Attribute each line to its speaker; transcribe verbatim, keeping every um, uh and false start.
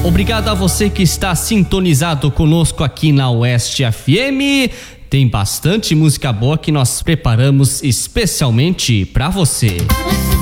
Speaker 1: Obrigado a você que está sintonizado conosco aqui na Oeste F M. Tem bastante música boa que nós preparamos especialmente para você.